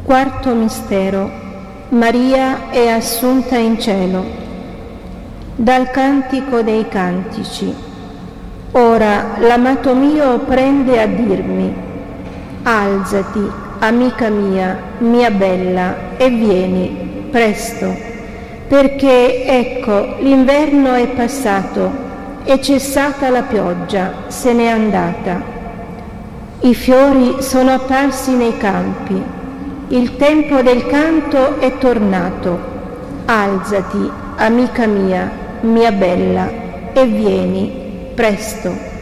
Quarto mistero. Maria è assunta in cielo. Dal Cantico dei Cantici. Ora l'amato mio prende a dirmi: alzati, amica mia bella, e vieni, presto, perché ecco l'inverno è passato, è cessata la pioggia, se n'è andata. I fiori sono apparsi nei campi, il tempo del canto è tornato. Alzati, amica mia bella, e vieni, presto.